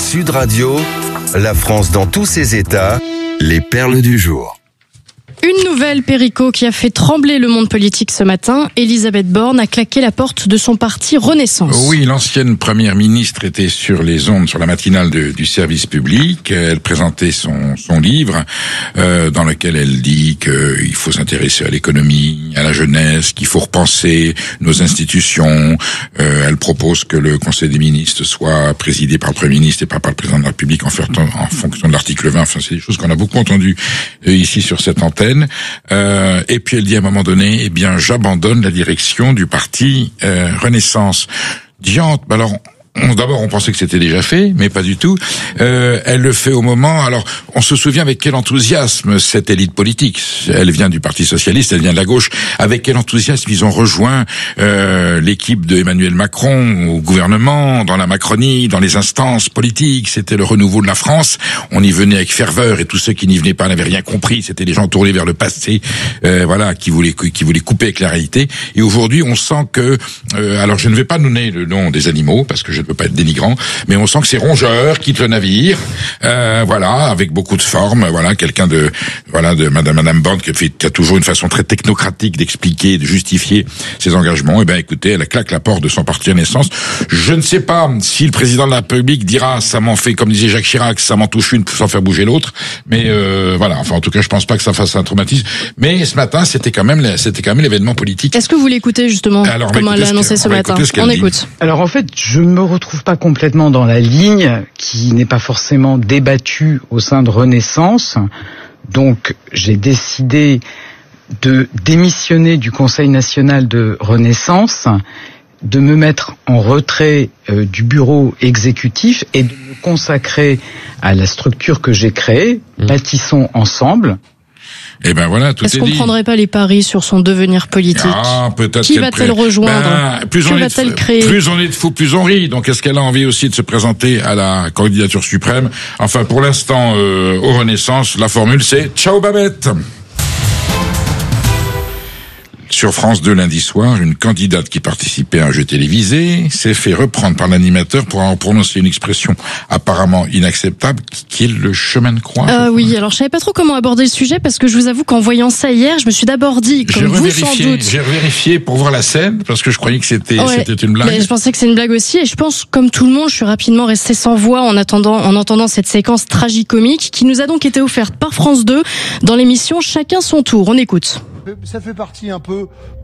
Sud Radio, la France dans tous ses états, les perles du jour. Une nouvelle, Perico, qui a fait trembler le monde politique ce matin. Elisabeth Borne a claqué la porte de son parti Renaissance. Oui, l'ancienne première ministre était sur les ondes, sur la matinale du service public. Elle présentait son livre, dans lequel elle dit qu'il faut s'intéresser à l'économie, à la jeunesse, qu'il faut repenser nos institutions. Elle propose que le Conseil des ministres soit présidé par le Premier ministre et pas par le Président de la République en fonction de l'article 20. Enfin, c'est des choses qu'on a beaucoup entendues ici sur cette antenne. Et puis elle dit à un moment donné, eh bien, j'abandonne la direction du parti Renaissance. Diante, alors. D'abord, on pensait que c'était déjà fait, mais pas du tout. Elle le fait au moment. Alors, on se souvient avec quel enthousiasme cette élite politique. Elle vient du Parti socialiste, elle vient de la gauche. Avec quel enthousiasme ils ont rejoint l'équipe de Emmanuel Macron au gouvernement, dans la Macronie, dans les instances politiques. C'était le renouveau de la France. On y venait avec ferveur, et tous ceux qui n'y venaient pas n'avaient rien compris. C'était des gens tournés vers le passé, voilà, qui voulaient couper avec la réalité. Et aujourd'hui, on sent que, alors, je ne vais pas donner le nom des animaux parce que je ne peux pas être dénigrant, mais on sent que ces rongeurs quittent le navire, voilà, avec beaucoup de forme, voilà, quelqu'un de Madame Borne qui a toujours une façon très technocratique d'expliquer, de justifier ses engagements. Et ben, écoutez, elle claque la porte de son parti Renaissance. Je ne sais pas si le président de la République dira, ça m'en fait, comme disait Jacques Chirac, ça m'en touche une sans faire bouger l'autre, mais voilà, enfin, en tout cas, je pense pas que ça fasse un traumatisme. Mais ce matin, c'était quand même l'événement politique. Est-ce que vous l'écoutez justement, comment elle l'a annoncé ce matin? On écoute. Alors en fait, je me retrouve pas complètement dans la ligne qui n'est pas forcément débattue au sein de Renaissance. Donc, j'ai décidé de démissionner du Conseil national de Renaissance, de me mettre en retrait du bureau exécutif et de me consacrer à la structure que j'ai créée, Bâtissons ensemble. Et ben voilà, tout est dit. Est-ce qu'on prendrait pas les paris sur son devenir politique? Peut-être. Qui va-t-elle rejoindre? Que va-t-elle créer? Plus on est de fous, plus on rit. Donc, est-ce qu'elle a envie aussi de se présenter à la candidature suprême? Enfin, pour l'instant, au Renaissance, la formule, c'est ciao Babette. Sur France 2 lundi soir, une candidate qui participait à un jeu télévisé s'est fait reprendre par l'animateur pour en prononcer une expression apparemment inacceptable, qui est le chemin de croix. Oui, alors je savais pas trop comment aborder le sujet parce que je vous avoue qu'en voyant ça hier, je me suis d'abord dit, comme vous sans doute. J'ai vérifié pour voir la scène parce que je croyais que c'était une blague. Mais je pensais que c'est une blague aussi et je pense, comme tout le monde, je suis rapidement restée sans voix en entendant cette séquence tragicomique qui nous a donc été offerte par France 2 dans l'émission Chacun son tour. On écoute. Ça fait partie un peu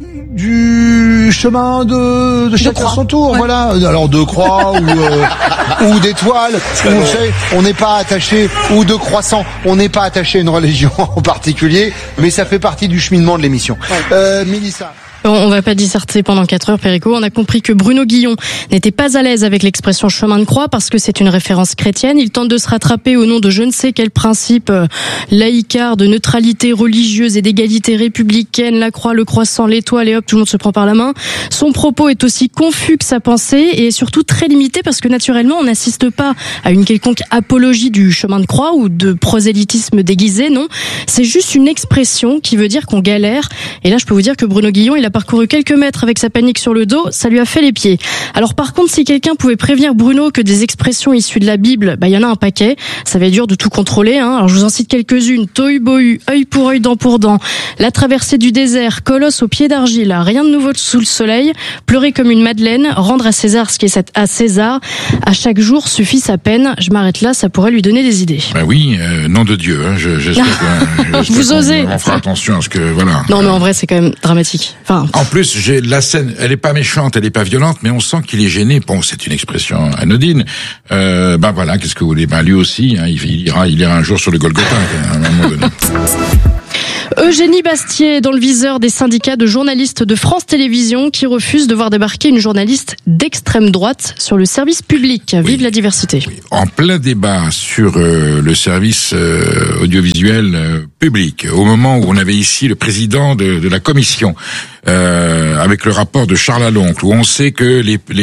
du chemin de chacun son tour, voilà. Alors de croix ou d'étoiles, on n'est pas attaché, ou de croissant, on n'est pas attaché à une religion en particulier, mais ça fait partie du cheminement de l'émission. Mélissa. On va pas disserter pendant 4 heures, Perico. On a compris que Bruno Guillon n'était pas à l'aise avec l'expression chemin de croix parce que c'est une référence chrétienne. Il tente de se rattraper au nom de je ne sais quel principe laïcard de neutralité religieuse et d'égalité républicaine, la croix, le croissant, l'étoile et hop, tout le monde se prend par la main. Son propos est aussi confus que sa pensée et surtout très limité parce que naturellement on n'assiste pas à une quelconque apologie du chemin de croix ou de prosélytisme déguisé, non. C'est juste une expression qui veut dire qu'on galère. Et là, je peux vous dire que Bruno Guillon, il a parcouru quelques mètres avec sa panique sur le dos, ça lui a fait les pieds. Alors par contre, si quelqu'un pouvait prévenir Bruno que des expressions issues de la Bible, il y en a un paquet, ça va être dur de tout contrôler, hein. Alors je vous en cite quelques-unes: tohu-bohu, œil pour œil, dent pour dent, la traversée du désert, colosse au pied d'argile, rien de nouveau sous le soleil, pleurer comme une madeleine, rendre à César ce qui est à César, à chaque jour suffit sa peine. Je m'arrête là, ça pourrait lui donner des idées. Oui, nom de Dieu, hein. J'espère vous osez. On fera attention à ce que, voilà. Non mais en vrai c'est quand même dramatique. En plus, la scène, elle est pas méchante, elle est pas violente, mais on sent qu'il est gêné. Bon, c'est une expression anodine. Voilà, qu'est-ce que vous voulez? Lui aussi, hein, il ira un jour sur le Golgotha, à un moment donné. Eugénie Bastier, dans le viseur des syndicats de journalistes de France Télévisions qui refusent de voir débarquer une journaliste d'extrême droite sur le service public. Vive la diversité. Oui. En plein débat sur le service audiovisuel public, au moment où on avait ici le président de la commission avec le rapport de Charles Aloncle, où on sait que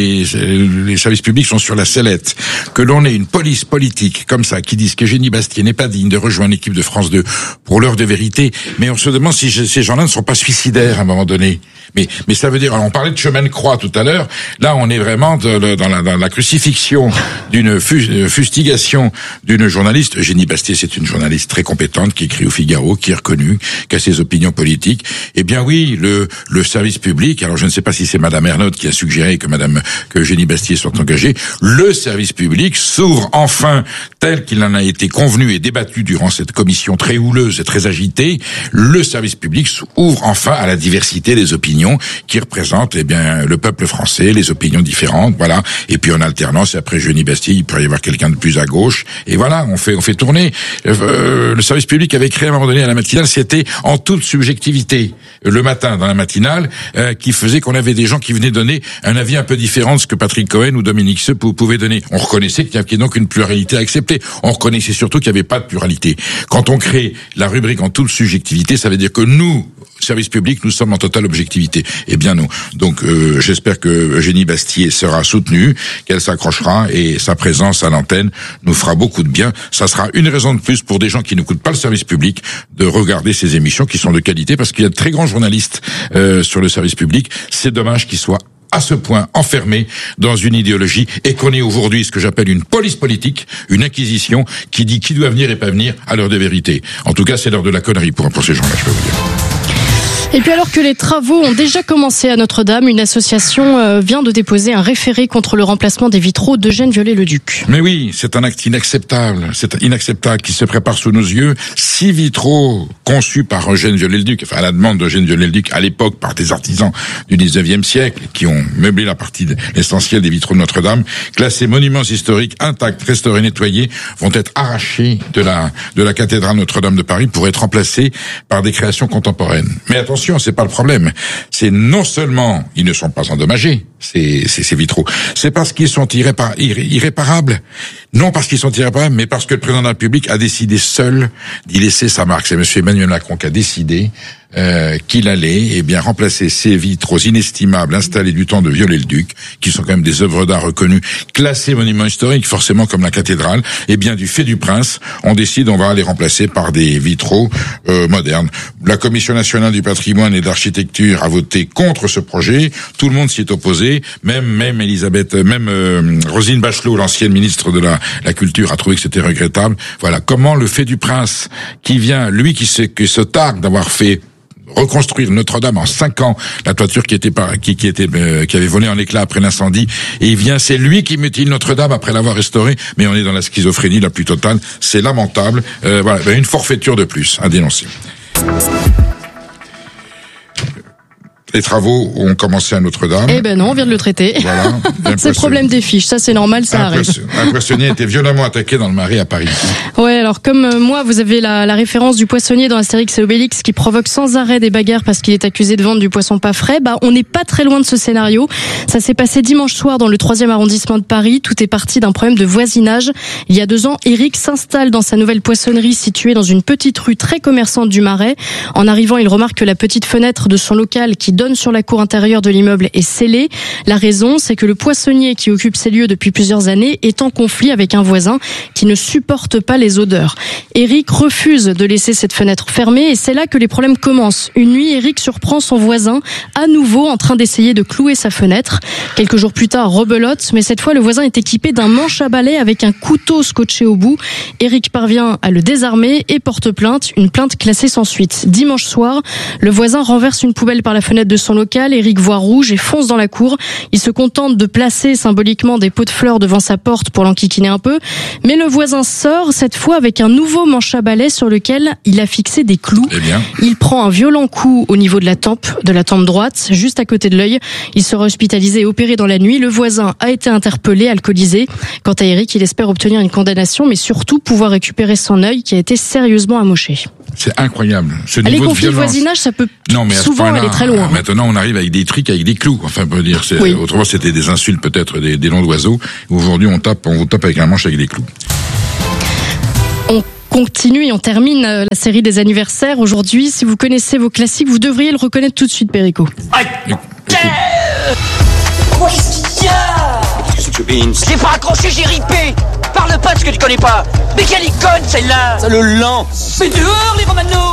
les services publics sont sur la sellette, que l'on ait une police politique comme ça qui disent qu'Eugénie Bastier n'est pas digne de rejoindre l'équipe de France 2 pour l'heure de vérité, mais on se demande si ces gens-là ne sont pas suicidaires à un moment donné. Mais ça veut dire, alors on parlait de chemin de croix tout à l'heure, là on est vraiment dans la crucifixion d'une fustigation d'une journaliste. Eugénie Bastier, c'est une journaliste très compétente qui écrit au Figaro, qui est reconnue, qui a ses opinions politiques. Eh bien oui, le service public, alors je ne sais pas si c'est Madame Ernotte qui a suggéré que Eugénie Bastier soit engagée, le service public s'ouvre enfin tel qu'il en a été convenu et débattu durant cette commission très houleuse et très agitée. Le service public s'ouvre enfin à la diversité des opinions qui représentent le peuple français, les opinions différentes, voilà. Et puis en alternance, et après Eugénie Bastier, il pourrait y avoir quelqu'un de plus à gauche. Et voilà, on fait tourner. Le service public avait créé à un moment donné à la matinale, c'était en toute subjectivité. Le matin, dans la matinale, qui faisait qu'on avait des gens qui venaient donner un avis un peu différent de ce que Patrick Cohen ou Dominique Seux pouvaient donner. On reconnaissait qu'il y avait donc une pluralité à accepter. On reconnaissait surtout qu'il n'y avait pas de pluralité. Quand on crée la rubrique en toute subjectivité, ça veut dire que nous, service public, nous sommes en totale objectivité. Eh bien non. Donc j'espère que Eugénie Bastier sera soutenue, qu'elle s'accrochera et sa présence à l'antenne nous fera beaucoup de bien. Ça sera une raison de plus pour des gens qui n'écoutent pas le service public de regarder ces émissions qui sont de qualité, parce qu'il y a de très grands journalistes sur le service public. C'est dommage qu'ils soient à ce point enfermé dans une idéologie et qu'on ait aujourd'hui ce que j'appelle une police politique, une inquisition qui dit qui doit venir et pas venir à l'heure de vérité. En tout cas, c'est l'heure de la connerie pour ces gens-là, je peux vous dire. Et puis alors que les travaux ont déjà commencé à Notre-Dame, une association vient de déposer un référé contre le remplacement des vitraux d'Eugène Viollet-le-Duc. Mais oui, c'est un acte inacceptable. C'est inacceptable qui se prépare sous nos yeux. 6 vitraux conçus par Eugène Viollet-le-Duc, enfin à la demande d'Eugène Viollet-le-Duc à l'époque par des artisans du 19e siècle qui ont meublé la partie essentielle des vitraux de Notre-Dame, classés monuments historiques, intacts, restaurés, nettoyés, vont être arrachés de la cathédrale Notre-Dame de Paris pour être remplacés par des créations contemporaines. Mais attention, c'est pas le problème. C'est non seulement ils ne sont pas endommagés, ces vitraux, c'est parce qu'ils sont irréparables. Non parce qu'ils sont irréparables, mais parce que le président de la République a décidé seul d'y laisser sa marque. C'est monsieur Emmanuel Macron qui a décidé qu'il allait remplacer ces vitraux inestimables installés du temps de Viollet-le-Duc, qui sont quand même des œuvres d'art reconnues, classées monuments historiques, forcément comme la cathédrale. Du fait du prince, on va les remplacer par des vitraux modernes. La Commission nationale du patrimoine et de l'architecture a voté contre ce projet. Tout le monde s'y est opposé. Même Roselyne Bachelot, l'ancienne ministre de la Culture, a trouvé que c'était regrettable. Voilà comment le fait du prince, qui vient, lui qui se targue d'avoir fait reconstruire Notre-Dame en 5 ans, la toiture qui avait volé en éclats après l'incendie, et c'est lui qui mutile Notre-Dame après l'avoir restaurée, mais on est dans la schizophrénie la plus totale, c'est lamentable, une forfaiture de plus à dénoncer. Les travaux ont commencé à Notre-Dame. Eh ben non, on vient de le traiter. Voilà. C'est le problème des fiches, ça c'est normal, ça arrive. Un poissonnier a été violemment attaqué dans le Marais à Paris. Ouais, alors comme moi, vous avez la référence du poissonnier dans Astérix et Obélix qui provoque sans arrêt des bagarres parce qu'il est accusé de vendre du poisson pas frais. On n'est pas très loin de ce scénario. Ça s'est passé dimanche soir dans le 3e arrondissement de Paris. Tout est parti d'un problème de voisinage. Il y a 2 ans, Eric s'installe dans sa nouvelle poissonnerie située dans une petite rue très commerçante du Marais. En arrivant, il remarque que la petite fenêtre de son local qui donne sur la cour intérieure de l'immeuble est scellée. La raison, c'est que le poissonnier qui occupe ces lieux depuis plusieurs années est en conflit avec un voisin qui ne supporte pas les odeurs. Eric refuse de laisser cette fenêtre fermée et c'est là que les problèmes commencent. Une nuit, Eric surprend son voisin à nouveau en train d'essayer de clouer sa fenêtre. Quelques jours plus tard, rebelote, mais cette fois le voisin est équipé d'un manche à balai avec un couteau scotché au bout. Eric parvient à le désarmer et porte plainte, une plainte classée sans suite. Dimanche soir, le voisin renverse une poubelle par la fenêtre de son local. Eric voit rouge et fonce dans la cour. Il se contente de placer symboliquement des pots de fleurs devant sa porte pour l'enquiquiner un peu. Mais le voisin sort, cette fois avec un nouveau manche à balai sur lequel il a fixé des clous. Il prend un violent coup au niveau de la tempe droite, juste à côté de l'œil. Il sera hospitalisé et opéré dans la nuit. Le voisin a été interpellé, alcoolisé. Quant à Eric, il espère obtenir une condamnation, mais surtout pouvoir récupérer son œil qui a été sérieusement amoché. C'est incroyable. Les conflits de voisinage, ça peut souvent aller très loin. Maintenant, on arrive avec des trucs, avec des clous. Enfin, on peut dire, autrement, c'était des insultes, peut-être, des noms d'oiseaux. Aujourd'hui, on vous tape avec un manche avec des clous. On continue et on termine la série des anniversaires aujourd'hui. Si vous connaissez vos classiques, vous devriez le reconnaître tout de suite, Perico. Quoi, qu'est-ce qu'il y a? Qu'est-ce que tu pinces? Je l'ai pas accroché, j'ai ripé. Parle pas de ce que tu connais pas. Mais quelle icône celle-là? Ça le lent. Mais dehors les Romano.